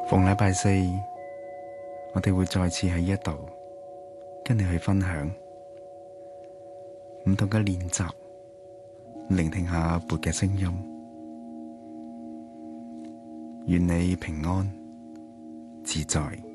逢禮拜四，我哋會再次喺呢一度跟你去分享唔同嘅練習，聆聽下缽嘅聲音。願你平安自在。